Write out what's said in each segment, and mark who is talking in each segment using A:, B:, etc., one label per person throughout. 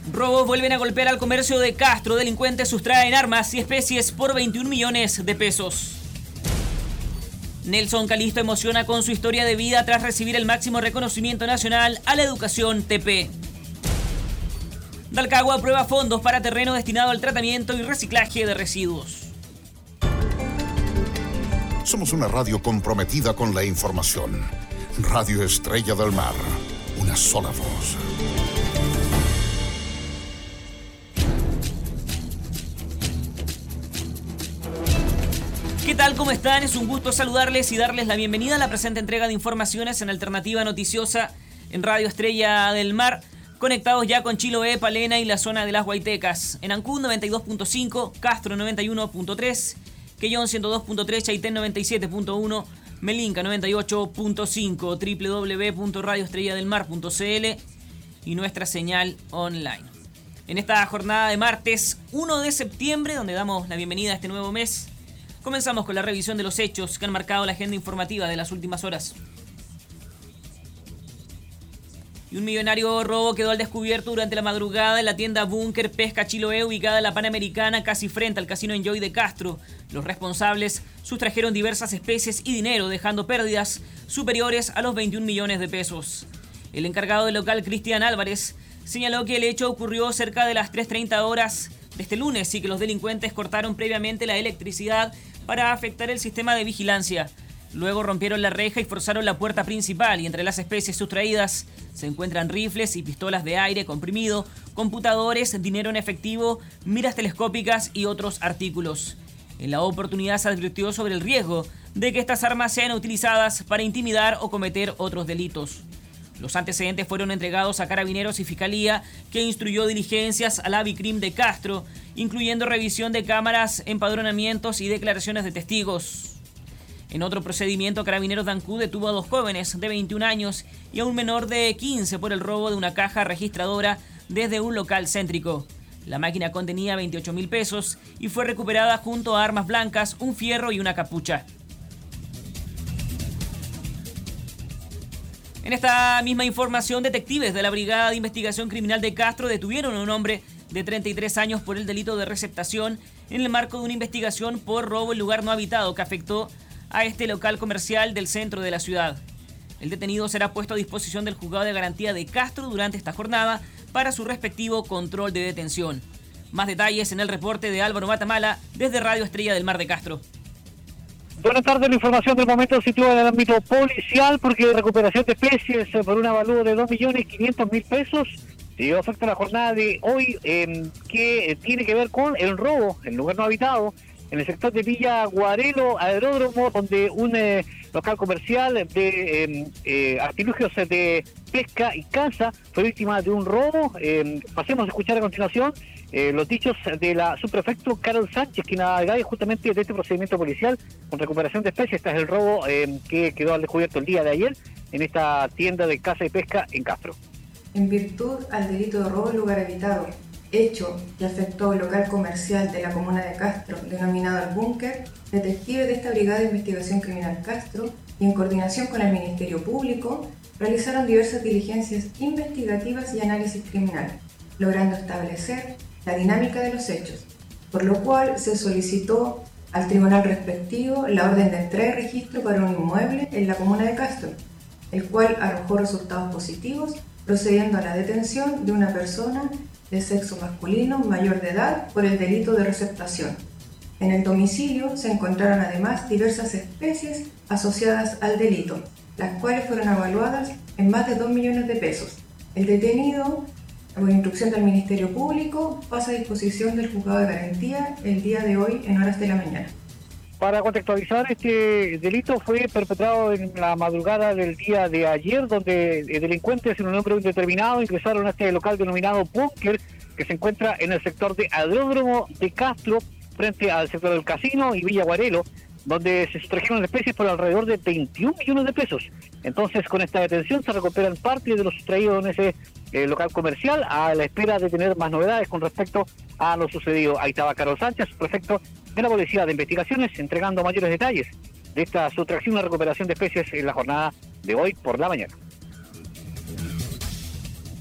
A: Robos vuelven a golpear al comercio de Castro. Delincuentes sustraen armas y especies por 21 millones de pesos. Nelson Calisto emociona con su historia de vida tras recibir el máximo reconocimiento nacional a la educación TP. Dalcagua aprueba fondos para terreno destinado al tratamiento y reciclaje de residuos.
B: Somos una radio comprometida con la información. Radio Estrella del Mar. Una sola voz.
A: ¿Qué tal? ¿Cómo están? Es un gusto saludarles y darles la bienvenida a la presente entrega de informaciones en Alternativa Noticiosa en Radio Estrella del Mar. Conectados ya con Chiloé, Palena y la zona de las Huaytecas. En Ancud 92.5, Castro 91.3, Quellón 102.3, Chaitén 97.1, Melinca 98.5, www.radioestrelladelmar.cl y nuestra señal online. En esta jornada de martes 1 de septiembre, donde damos la bienvenida a este nuevo mes, comenzamos con la revisión de los hechos que han marcado la agenda informativa de las últimas horas. Y un millonario robo quedó al descubierto durante la madrugada en la tienda Búnker Pesca Chiloé, ubicada en la Panamericana, casi frente al Casino Enjoy de Castro. Los responsables sustrajeron diversas especies y dinero, dejando pérdidas superiores a los 21 millones de pesos. El encargado del local, Cristian Álvarez, señaló que el hecho ocurrió cerca de las 3:30 horas de este lunes y que los delincuentes cortaron previamente la electricidad para afectar el sistema de vigilancia. Luego rompieron la reja y forzaron la puerta principal, y entre las especies sustraídas se encuentran rifles y pistolas de aire comprimido, computadores, dinero en efectivo, miras telescópicas y otros artículos. En la oportunidad se advirtió sobre el riesgo de que estas armas sean utilizadas para intimidar o cometer otros delitos. Los antecedentes fueron entregados a Carabineros y Fiscalía, que instruyó diligencias a la Vicrim de Castro, incluyendo revisión de cámaras, empadronamientos y declaraciones de testigos. En otro procedimiento, Carabineros de Ancud detuvo a 2 jóvenes de 21 años y a un menor de 15 por el robo de una caja registradora desde un local céntrico. La máquina contenía 28.000 pesos y fue recuperada junto a armas blancas, un fierro y una capucha. En esta misma información, detectives de la Brigada de Investigación Criminal de Castro detuvieron a un hombre de 33 años por el delito de receptación en el marco de una investigación por robo en lugar no habitado que afectó a este local comercial del centro de la ciudad. El detenido será puesto a disposición del juzgado de garantía de Castro durante esta jornada para su respectivo control de detención. Más detalles en el reporte de Álvaro Matamala desde Radio Estrella del Mar de Castro.
C: Buenas tardes, la información del momento se sitúa en el ámbito policial porque recuperación de especies por un avalúo de 2.500.000 pesos dio efecto a la jornada de hoy que tiene que ver con el robo en lugar no habitado en el sector de Villa Guarelo, Aeródromo, donde un local comercial de artilugios de pesca y caza fue víctima de un robo. Pasemos a escuchar a continuación los dichos de la subprefecto Carol Sánchez, quien habla justamente de este procedimiento policial con recuperación de especies. Este es el robo que quedó al descubierto el día de ayer en esta tienda de caza y pesca en Castro.
D: En virtud al delito de robo en lugar habitado, hecho que afectó el local comercial de la comuna de Castro, denominado El Búnker, detectives de esta Brigada de Investigación Criminal Castro y en coordinación con el Ministerio Público, realizaron diversas diligencias investigativas y análisis criminal, logrando establecer la dinámica de los hechos, por lo cual se solicitó al tribunal respectivo la orden de entrega y registro para un inmueble en la comuna de Castro, el cual arrojó resultados positivos, procediendo a la detención de una persona de sexo masculino mayor de edad por el delito de receptación. En el domicilio se encontraron además diversas especies asociadas al delito, las cuales fueron evaluadas en más de 2 millones de pesos. El detenido, por instrucción del Ministerio Público, pasa a disposición del juzgado de garantía el día de hoy en horas de la mañana.
C: Para contextualizar, este delito fue perpetrado en la madrugada del día de ayer, donde delincuentes en un número indeterminado ingresaron a este local denominado Búnker, que se encuentra en el sector de Aeródromo de Castro, frente al sector del Casino y Villa Guarelo, donde se sustrajeron especies por alrededor de 21 millones de pesos. Entonces, con esta detención se recuperan parte de lo sustraído en ese local comercial, a la espera de tener más novedades con respecto a lo sucedido. Ahí estaba Carlos Sánchez, prefecto de la Policía de Investigaciones, entregando mayores detalles de esta sustracción y recuperación de especies en la jornada de hoy por la mañana.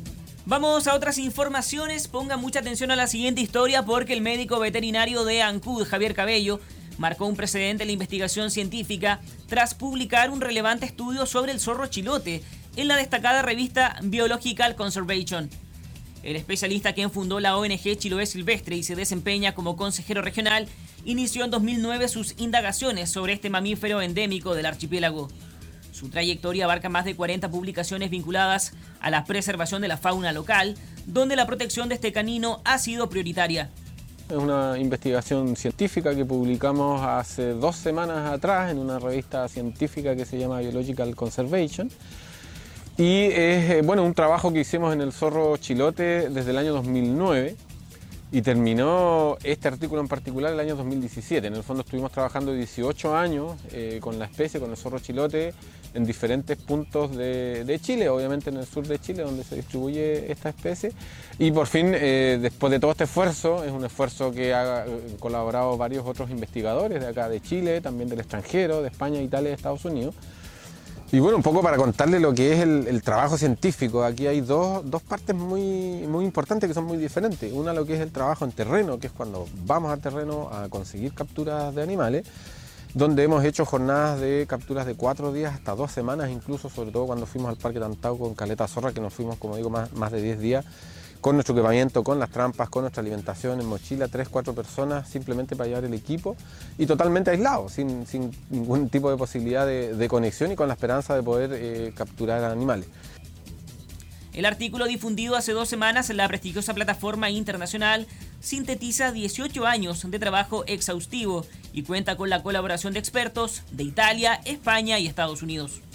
A: Vamos a otras informaciones. Ponga mucha atención a la siguiente historia porque el médico veterinario de Ancud, Javier Cabello, marcó un precedente en la investigación científica tras publicar un relevante estudio sobre el zorro chilote en la destacada revista Biological Conservation. El especialista, quien fundó la ONG Chiloé Silvestre y se desempeña como consejero regional, inició en 2009 sus indagaciones sobre este mamífero endémico del archipiélago. Su trayectoria abarca más de 40 publicaciones vinculadas a la preservación de la fauna local, donde la protección de este canino ha sido prioritaria.
E: Es una investigación científica que publicamos hace 2 semanas atrás en una revista científica que se llama Biological Conservation. Y es un trabajo que hicimos en el zorro chilote desde el año 2009 y terminó este artículo en particular el año 2017. En el fondo estuvimos trabajando 18 años con la especie, con el zorro chilote, en diferentes puntos de Chile, obviamente en el sur de Chile donde se distribuye esta especie. Y por fin, después de todo este esfuerzo, es un esfuerzo que han colaborado varios otros investigadores de acá de Chile, también del extranjero, de España, Italia y Estados Unidos. Y bueno, un poco para contarle lo que es el trabajo científico. Aquí hay dos partes muy importantes que son muy diferentes. Una, lo que es el trabajo en terreno, que es cuando vamos al terreno a conseguir capturas de animales, donde hemos hecho jornadas de capturas de 4 días hasta 2 semanas, incluso, sobre todo cuando fuimos al Parque Tantauco con Caleta Zorra, que nos fuimos, como digo, más de 10 días, con nuestro equipamiento, con las trampas, con nuestra alimentación en mochila, 3-4 personas simplemente para llevar el equipo y totalmente aislados, sin ningún tipo de posibilidad de conexión y con la esperanza de poder capturar animales.
A: El artículo difundido hace 2 semanas en la prestigiosa plataforma internacional sintetiza 18 años de trabajo exhaustivo y cuenta con la colaboración de expertos de Italia, España y Estados Unidos.